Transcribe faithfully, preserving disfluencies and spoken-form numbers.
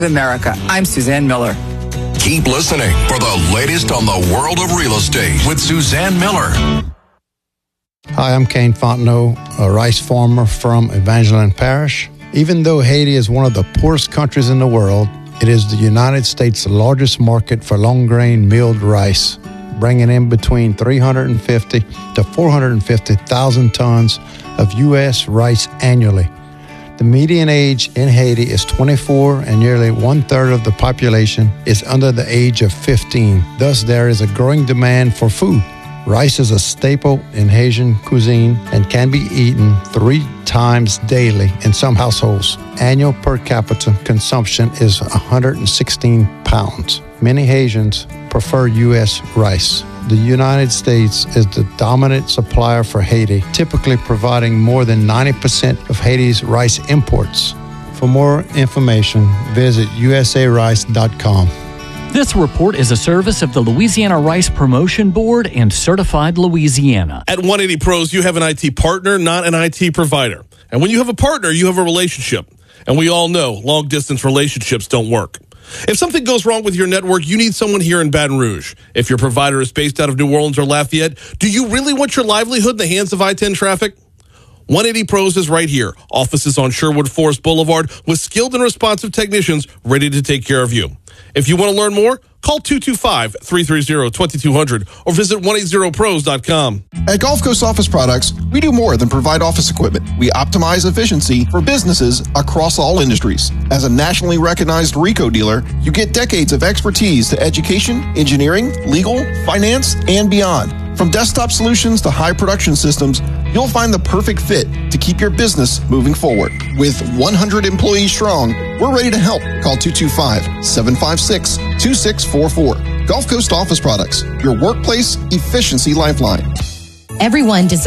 America. I'm Suzanne Miller. Keep listening for the latest on the world of real estate with Suzanne Miller. Hi, I'm Kane Fontenot, a rice farmer from Evangeline Parish. Even though Haiti is one of the poorest countries in the world, it is the United States' largest market for long-grain milled rice, bringing in between three hundred fifty to four hundred fifty thousand tons of U S rice annually. The median age in Haiti is twenty-four, and nearly one-third of the population is under the age of fifteen. Thus, there is a growing demand for food. Rice is a staple in Haitian cuisine and can be eaten three times daily in some households. Annual per capita consumption is one hundred sixteen pounds. Many Haitians prefer U S rice. The United States is the dominant supplier for Haiti, typically providing more than ninety percent of Haiti's rice imports. For more information, visit U S A rice dot com. This report is a service of the Louisiana Rice Promotion Board and Certified Louisiana. At one eighty Pros, you have an I T partner, not an I T provider. And when you have a partner, you have a relationship. And we all know long-distance relationships don't work. If something goes wrong with your network, you need someone here in Baton Rouge. If your provider is based out of New Orleans or Lafayette, do you really want your livelihood in the hands of I ten traffic? one eighty Pros is right here. Offices on Sherwood Forest Boulevard with skilled and responsive technicians ready to take care of you. If you want to learn more, call two two five, three three zero, two two zero zero or visit one eighty pros dot com. At Gulf Coast Office Products, we do more than provide office equipment. We optimize efficiency for businesses across all industries. As a nationally recognized RICO dealer, you get decades of expertise to education, engineering, legal, finance, and beyond. From desktop solutions to high production systems, you'll find the perfect fit to keep your business moving forward. With one hundred employees strong, we're ready to help. Call two two five, seven five six, two six four four. Gulf Coast Office Products, your workplace efficiency lifeline. Everyone deserves